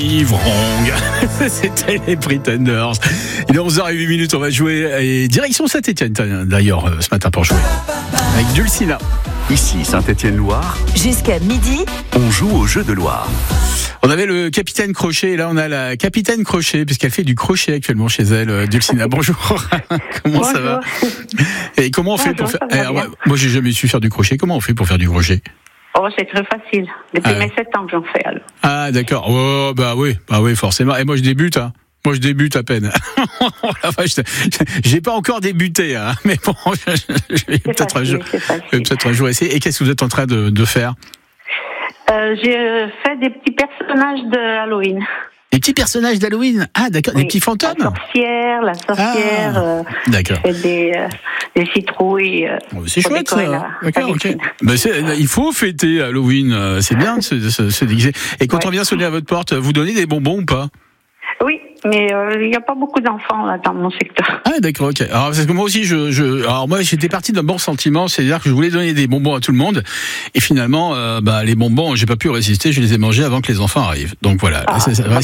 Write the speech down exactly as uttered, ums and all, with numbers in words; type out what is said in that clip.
Yves Rong, c'était les Pretenders. Il est onze heures huit minutes, on va jouer et direction Saint-Étienne d'ailleurs ce matin pour jouer avec Dulcina. Ici Saint-Étienne-Loire. Jusqu'à midi, On joue au jeu de Loire. On avait le capitaine Crochet et là on a la capitaine Crochet puisqu'elle fait du crochet actuellement chez elle. Dulcina, bonjour. Comment bonjour. Ça va? Et comment on fait bonjour, pour faire eh, ouais, moi j'ai jamais su faire du crochet. Comment on fait pour faire du crochet? Oh, c'est très facile. Depuis ah, mes sept ans que j'en fais, alors. Ah, d'accord. Oh, bah oui, bah oui, forcément. Et moi, je débute, hein. Moi, je débute à peine. La vache, j'ai pas encore débuté, hein. Mais bon, je, je vais peut-être un jour, peut-être un jour essayer. Et qu'est-ce que vous êtes en train de, de faire? Euh, j'ai fait des petits personnages de Halloween. Des petits personnages d'Halloween? Ah, d'accord, oui. Des petits fantômes? La sorcière, la sorcière. Ah, euh, d'accord. J'ai fait des, euh, des citrouilles. Euh, oh, c'est chouette, ça. La, d'accord, la ok. Ben c'est, il faut fêter Halloween. C'est bien de se, se, se déguiser. Et quand ouais. on vient sonner à votre porte, vous donnez des bonbons ou pas? Oui, mais il euh, n'y a pas beaucoup d'enfants là dans mon secteur. Ah d'accord, ok. Alors parce que moi aussi, je, je, alors moi j'étais parti d'un bon sentiment, c'est-à-dire que je voulais donner des bonbons à tout le monde, et finalement, euh, bah les bonbons, j'ai pas pu résister, je les ai mangés avant que les enfants arrivent. Donc voilà. Ah, c'est, c'est,